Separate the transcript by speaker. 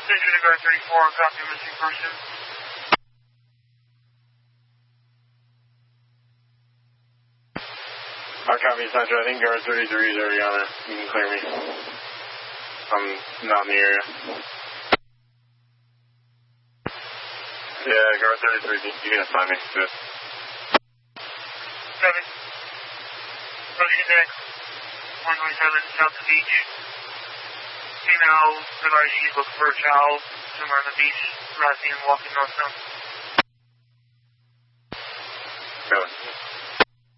Speaker 1: Station to guard 34, copy missing person.
Speaker 2: Copy Central, I think guard 33 is already on it. You can clear me. I'm not in the area. Yeah, guard 33, you can assign me to it.
Speaker 1: Copy. Ocean deck, 127, south of the beach. Female, advise she's looking for a child somewhere on the beach, rising and walking north-south.